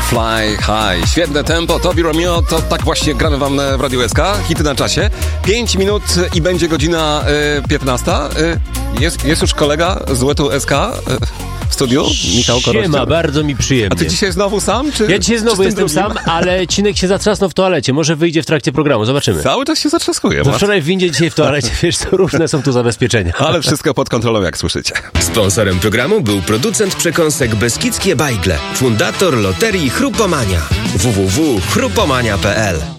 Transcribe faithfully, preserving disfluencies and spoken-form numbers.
Fly High. Świetne tempo, Tobi Romeo, to tak właśnie gramy wam w Radiu S K. Hity na czasie. pięć minut i będzie godzina y, piętnasta. Y, jest, jest już kolega z Łetu S K y, w studiu, Michał Korościel. Siema, bardzo mi przyjemnie. A ty dzisiaj znowu sam? Czy, ja dzisiaj znowu jestem drugim? sam, ale Cinek się zatrzasnął w toalecie. Może wyjdzie w trakcie programu, zobaczymy. Cały czas się zatrzaskuje. To wczoraj w windzie, dzisiaj w toalecie. Wiesz co, różne są tu zabezpieczenia. Ale wszystko pod kontrolą, jak słyszycie. Sponsorem programu był producent przekąsek Beskidzkie Bajgle, fundator loterii Chrupomania. w w w kropka chrupomania kropka p l